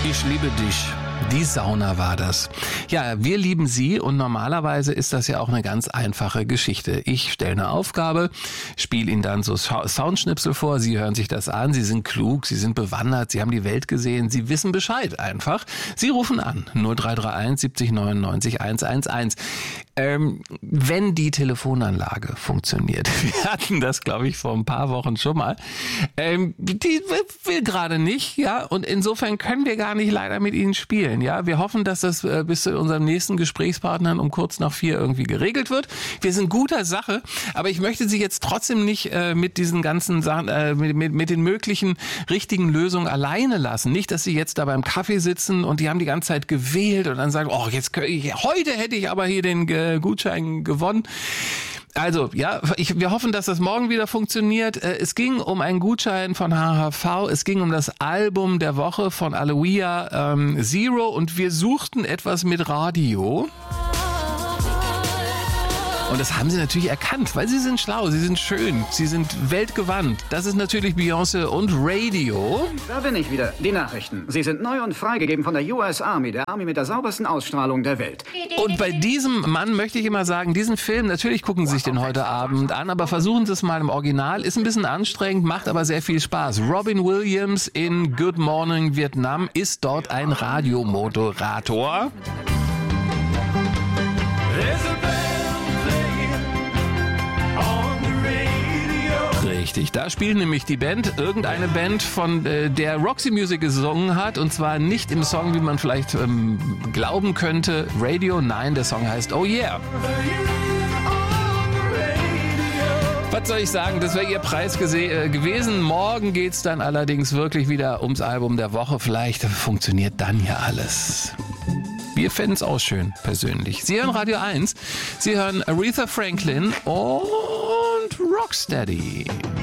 Ich liebe dich. Die Sauna war das. Ja, wir lieben Sie und normalerweise ist das ja auch eine ganz einfache Geschichte. Ich stelle eine Aufgabe, spiele Ihnen dann so Soundschnipsel vor, Sie hören sich das an, Sie sind klug, Sie sind bewandert, Sie haben die Welt gesehen, Sie wissen Bescheid einfach. Sie rufen an 0331 70 99 111. Wenn die Telefonanlage funktioniert, wir hatten das, glaube ich, vor ein paar Wochen schon mal, die will gerade nicht, ja, und insofern können wir gar nicht leider mit Ihnen spielen, ja. Wir hoffen, dass das bis zu unserem nächsten Gesprächspartnern um kurz nach 4 irgendwie geregelt wird. Wir sind guter Sache, aber ich möchte Sie jetzt trotzdem nicht mit diesen ganzen Sachen, mit den möglichen richtigen Lösungen alleine lassen. Nicht, dass Sie jetzt da beim Kaffee sitzen und die haben die ganze Zeit gewählt und dann sagen, oh, heute hätte ich aber hier den Gutschein gewonnen. Also, ja, wir hoffen, dass das morgen wieder funktioniert. Es ging um einen Gutschein von HHV, es ging um das Album der Woche von Aloia Zero und wir suchten etwas mit Radio. Und das haben Sie natürlich erkannt, weil Sie sind schlau, Sie sind schön, Sie sind weltgewandt. Das ist natürlich Beyoncé und Radio. Da bin ich wieder. Die Nachrichten. Sie sind neu und freigegeben von der US Army, der Army mit der saubersten Ausstrahlung der Welt. Und bei diesem Mann möchte ich immer sagen, diesen Film, natürlich gucken Sie sich den heute Abend an, aber versuchen Sie es mal im Original. Ist ein bisschen anstrengend, macht aber sehr viel Spaß. Robin Williams in Good Morning Vietnam ist dort ein Radiomoderator. Richtig, da spielt nämlich die Band, irgendeine Band, von der Roxy Music gesungen hat, und zwar nicht im Song, wie man vielleicht glauben könnte, Radio, nein, der Song heißt Oh Yeah. Was soll ich sagen, das wäre Ihr Preis gewesen. Morgen geht's dann allerdings wirklich wieder ums Album der Woche, vielleicht funktioniert dann ja alles. Wir fänden es auch schön, persönlich. Sie hören Radio 1, Sie hören Aretha Franklin und Rocksteady.